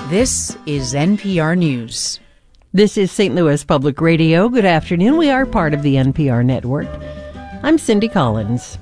This is NPR News. This is St. Louis Public Radio. Good afternoon. We are part of the NPR network. I'm Cindy Collins.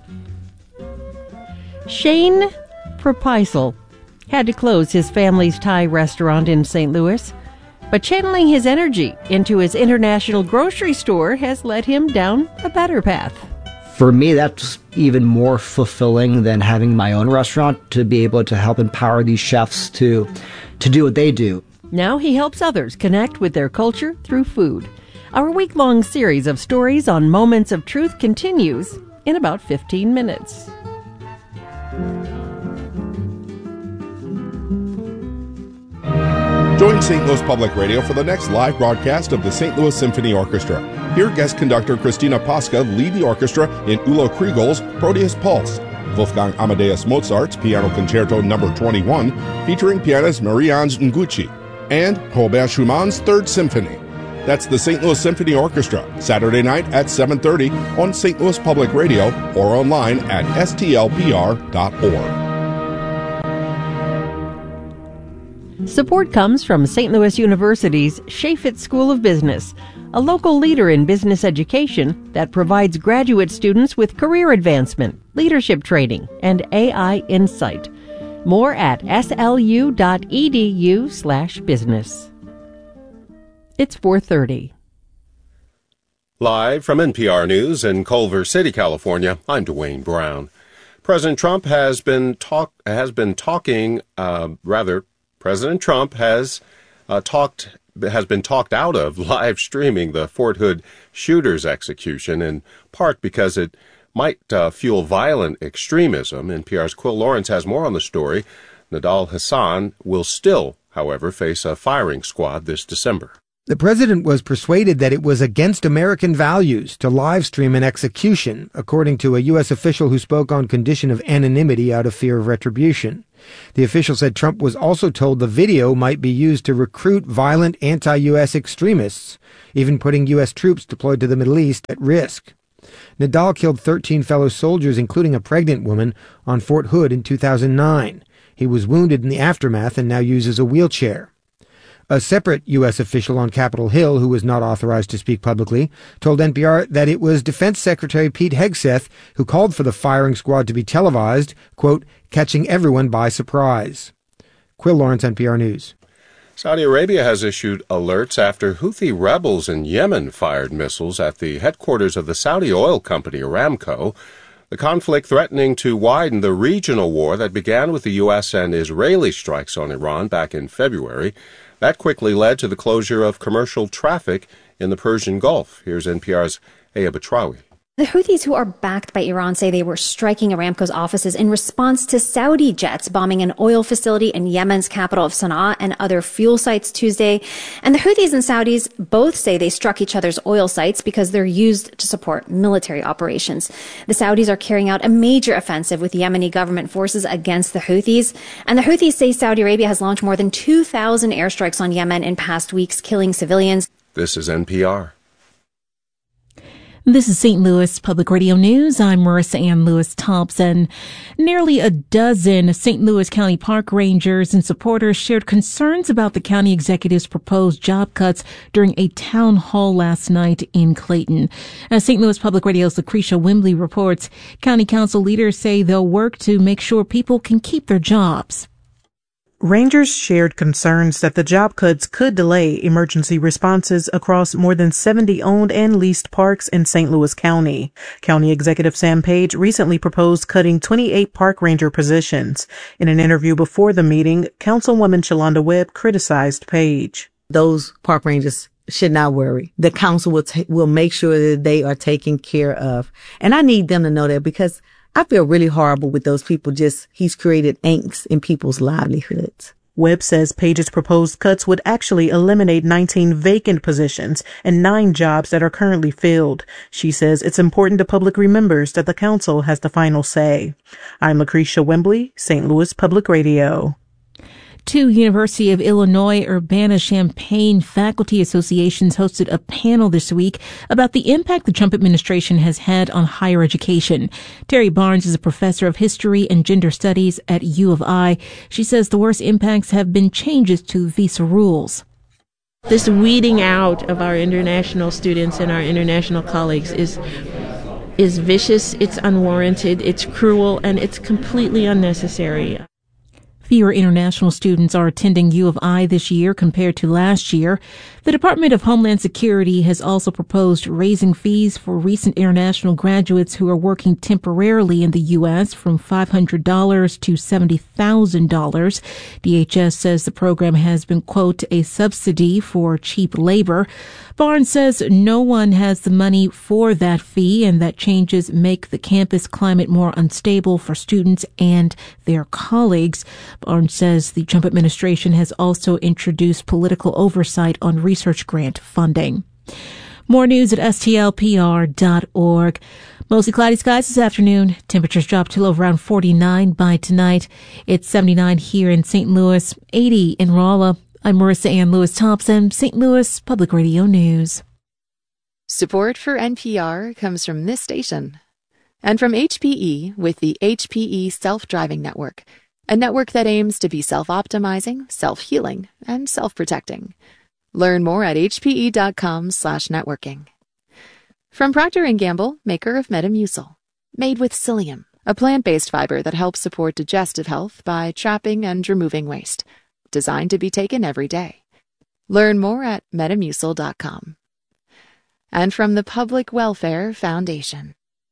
Shane Propisel had to close his family's Thai restaurant in St. Louis, but channeling his energy into his international grocery store has led him down a better path. For me, that's even more fulfilling than having my own restaurant, to be able to help empower these chefs to do what they do. Now he helps others connect with their culture through food. Our week-long series of stories on moments of truth continues in about 15 minutes. Join St. Louis Public Radio for the next live broadcast of the St. Louis Symphony Orchestra. Hear guest conductor Christina Pasca lead the orchestra in Ulla Kriegel's Proteus Pulse, Wolfgang Amadeus Mozart's Piano Concerto No. 21, featuring pianist Marie-Ange Nguci, and Robert Schumann's Third Symphony. That's the St. Louis Symphony Orchestra, Saturday night at 7:30 on St. Louis Public Radio or online at stlpr.org. Support comes from St. Louis University's Chaffetz School of Business, a local leader in business education that provides graduate students with career advancement, leadership training, and AI insight. More at slu.edu/business. It's 4:30. Live from NPR News in Culver City, California, I'm Dwayne Brown. President Trump has been talked out of live streaming the Fort Hood shooter's execution, in part because it might fuel violent extremism. NPR's Quill Lawrence has more on the story. Nidal Hasan will still, however, face a firing squad this December. The president was persuaded that it was against American values to live stream an execution, according to a U.S. official who spoke on condition of anonymity out of fear of retribution. The official said Trump was also told the video might be used to recruit violent anti-U.S. extremists, even putting U.S. troops deployed to the Middle East at risk. Nidal killed 13 fellow soldiers, including a pregnant woman, on Fort Hood in 2009. He was wounded in the aftermath and now uses a wheelchair. A separate U.S. official on Capitol Hill, who was not authorized to speak publicly, told NPR that it was Defense Secretary Pete Hegseth who called for the firing squad to be televised, quote, catching everyone by surprise. Quill Lawrence, NPR News. Saudi Arabia has issued alerts after Houthi rebels in Yemen fired missiles at the headquarters of the Saudi oil company Aramco. The conflict threatening to widen the regional war that began with the U.S. and Israeli strikes on Iran back in February. That quickly led to the closure of commercial traffic in the Persian Gulf. Here's NPR's Aya Batrawi. The Houthis, who are backed by Iran, say they were striking Aramco's offices in response to Saudi jets bombing an oil facility in Yemen's capital of Sana'a and other fuel sites Tuesday. And the Houthis and Saudis both say they struck each other's oil sites because they're used to support military operations. The Saudis are carrying out a major offensive with Yemeni government forces against the Houthis. And the Houthis say Saudi Arabia has launched more than 2,000 airstrikes on Yemen in past weeks, killing civilians. This is NPR. This is St. Louis Public Radio News. I'm Marissa Ann Lewis-Thompson. Nearly a dozen St. Louis County Park rangers and supporters shared concerns about the county executive's proposed job cuts during a town hall last night in Clayton. As St. Louis Public Radio's Lucretia Wembley reports, county council leaders say they'll work to make sure people can keep their jobs. Rangers shared concerns that the job cuts could delay emergency responses across more than 70 owned and leased parks in St. Louis County. County Executive Sam Page recently proposed cutting 28 park ranger positions. In an interview before the meeting, Councilwoman Shalonda Webb criticized Page. Those park rangers should not worry. The council will make sure that they are taken care of. And I need them to know that, because I feel really horrible with those people. He's created angst in people's livelihoods. Webb says Page's proposed cuts would actually eliminate 19 vacant positions and 9 jobs that are currently filled. She says it's important the public remembers that the council has the final say. I'm Lucretia Wembley, St. Louis Public Radio. Two University of Illinois Urbana-Champaign faculty associations hosted a panel this week about the impact the Trump administration has had on higher education. Terry Barnes is a professor of history and gender studies at U of I. She says the worst impacts have been changes to visa rules. This weeding out of our international students and our international colleagues is vicious, it's unwarranted, it's cruel, and it's completely unnecessary. Fewer international students are attending U of I this year compared to last year. The Department of Homeland Security has also proposed raising fees for recent international graduates who are working temporarily in the U.S. from $500 to $70,000. DHS says the program has been, quote, a subsidy for cheap labor. Barnes says no one has the money for that fee and that changes make the campus climate more unstable for students and their colleagues. Barnes says the Trump administration has also introduced political oversight on research grant funding. More news at stlpr.org. Mostly cloudy skies this afternoon. Temperatures drop to around 49 by tonight. It's 79 here in St. Louis, 80 in Rolla. I'm Marissa Ann Lewis-Thompson, St. Louis Public Radio News. Support for NPR comes from this station and from HPE with the HPE Self-Driving Network, a network that aims to be self-optimizing, self-healing, and self-protecting. Learn more at hpe.com/networking. From Procter & Gamble, maker of Metamucil, made with psyllium, a plant-based fiber that helps support digestive health by trapping and removing waste. Designed to be taken every day. Learn more at metamucil.com. And from the Public Welfare Foundation.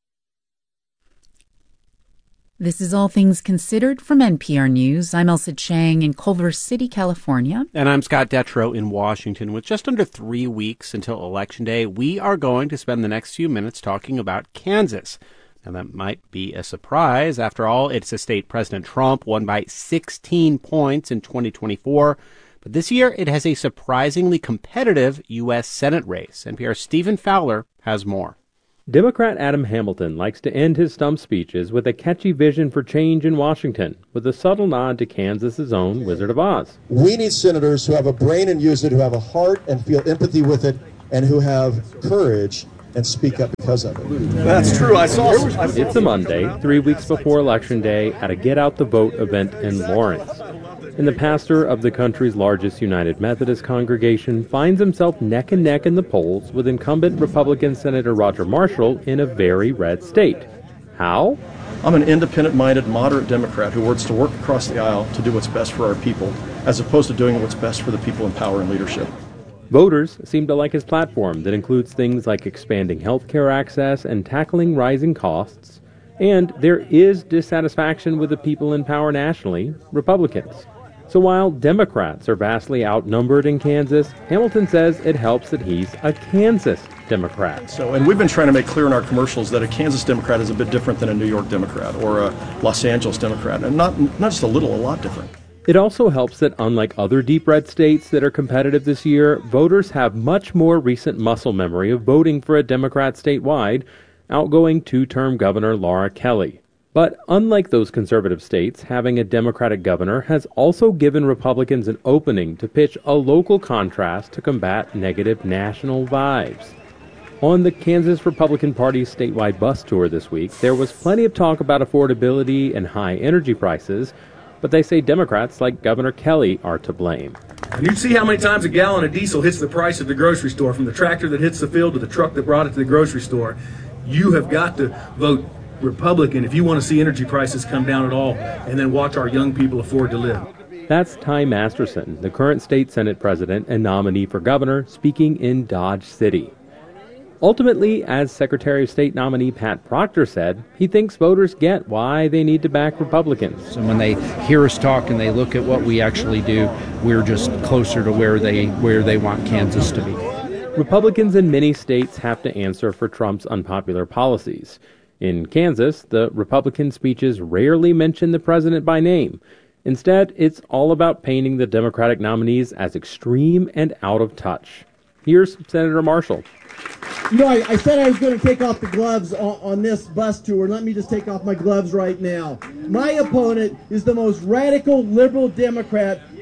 This is All Things Considered from NPR News. I'm Elsa Chang in Culver City, California. And I'm Scott Detrow in Washington. With just under 3 weeks until Election Day, we are going to spend the next few minutes talking about Kansas. Now, that might be a surprise. After all, it's a state President Trump won by 16 points in 2024. But this year, it has a surprisingly competitive U.S. Senate race. NPR's Stephen Fowler has more. Democrat Adam Hamilton likes to end his stump speeches with a catchy vision for change in Washington, with a subtle nod to Kansas's own Wizard of Oz. We need senators who have a brain and use it, who have a heart and feel empathy with it, and who have courage and speak up because of it. That's true. It's a Monday, 3 weeks before Election Day, at a Get Out the Vote event in Lawrence. And the pastor of the country's largest United Methodist congregation finds himself neck and neck in the polls with incumbent Republican Senator Roger Marshall in a very red state. How? I'm an independent-minded, moderate Democrat who wants to work across the aisle to do what's best for our people, as opposed to doing what's best for the people in power and leadership. Voters seem to like his platform that includes things like expanding health care access and tackling rising costs. And there is dissatisfaction with the people in power nationally, Republicans. So while Democrats are vastly outnumbered in Kansas, Hamilton says it helps that he's a Kansas Democrat. And we've been trying to make clear in our commercials that a Kansas Democrat is a bit different than a New York Democrat or a Los Angeles Democrat, and not just a little, a lot different. It also helps that unlike other deep red states that are competitive this year, voters have much more recent muscle memory of voting for a Democrat statewide, outgoing two-term Governor Laura Kelly. But unlike those conservative states, having a Democratic governor has also given Republicans an opening to pitch a local contrast to combat negative national vibes. On the Kansas Republican Party's statewide bus tour this week, there was plenty of talk about affordability and high energy prices, but they say Democrats like Governor Kelly are to blame. And you see how many times a gallon of diesel hits the price at the grocery store, from the tractor that hits the field to the truck that brought it to the grocery store. You have got to vote Republican if you want to see energy prices come down at all, and then watch our young people afford to live. That's Ty Masterson, the current state Senate president and nominee for governor, speaking in Dodge City. Ultimately, as Secretary of State nominee Pat Proctor said, he thinks voters get why they need to back Republicans. And when they hear us talk and they look at what we actually do, we're just closer to where they want Kansas to be. Republicans in many states have to answer for Trump's unpopular policies. In Kansas, the Republican speeches rarely mention the president by name. Instead, it's all about painting the Democratic nominees as extreme and out of touch. Here's Senator Marshall. You know, I said I was going to take off the gloves on this bus tour. Let me just take off my gloves right now. My opponent is the most radical liberal Democrat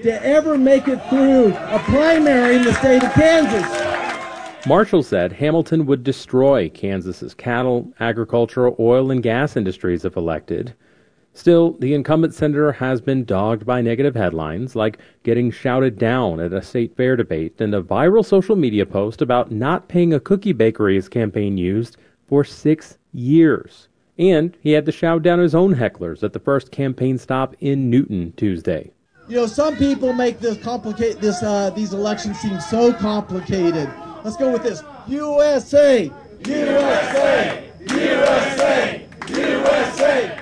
to ever make it through a primary in the state of Kansas. Marshall said Hamilton would destroy Kansas's cattle, agricultural, oil, and gas industries if elected. Still, the incumbent senator has been dogged by negative headlines, like getting shouted down at a state fair debate and a viral social media post about not paying a cookie bakery his campaign used for 6 years. And he had to shout down his own hecklers at the first campaign stop in Newton Tuesday. You know, some people make these elections seem so complicated. Let's go with this. USA! USA! USA! USA!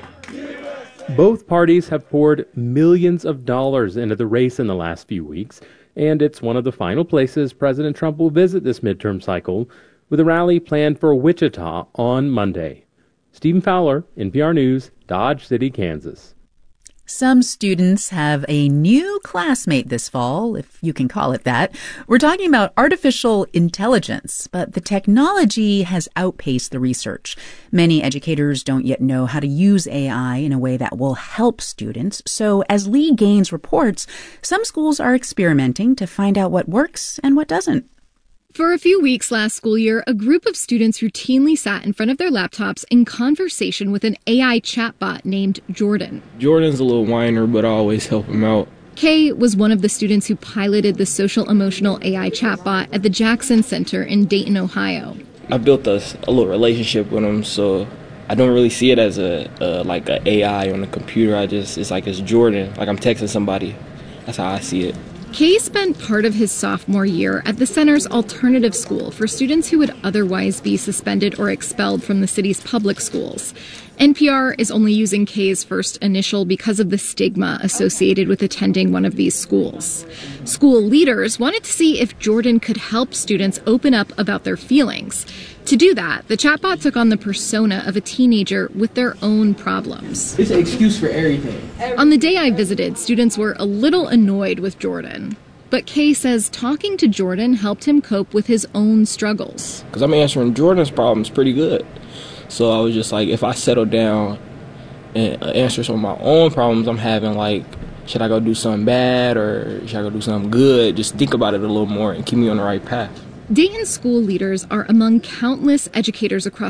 Both parties have poured millions of dollars into the race in the last few weeks, and it's one of the final places President Trump will visit this midterm cycle, with a rally planned for Wichita on Monday. Stephen Fowler, NPR News, Dodge City, Kansas. Some students have a new classmate this fall, if you can call it that. We're talking about artificial intelligence, but the technology has outpaced the research. Many educators don't yet know how to use AI in a way that will help students. So as Lee Gaines reports, some schools are experimenting to find out what works and what doesn't. For a few weeks last school year, a group of students routinely sat in front of their laptops in conversation with an AI chatbot named Jordan. Jordan's a little whiner, but I always help him out. Kay was one of the students who piloted the social-emotional AI chatbot at the Jackson Center in Dayton, Ohio. I built a little relationship with him, so I don't really see it as a AI on the computer. It's Jordan, like I'm texting somebody. That's how I see it. Kay spent part of his sophomore year at the center's alternative school for students who would otherwise be suspended or expelled from the city's public schools. NPR is only using Kay's first initial because of the stigma associated with attending one of these schools. School leaders wanted to see if Jordan could help students open up about their feelings. To do that, the chatbot took on the persona of a teenager with their own problems. It's an excuse for everything. On the day I visited, students were a little annoyed with Jordan. But Kay says talking to Jordan helped him cope with his own struggles. Because I'm answering Jordan's problems pretty good. So I was just like, if I settle down and answer some of my own problems I'm having, like, should I go do something bad or should I go do something good? Just think about it a little more and keep me on the right path. Dayton school leaders are among countless educators across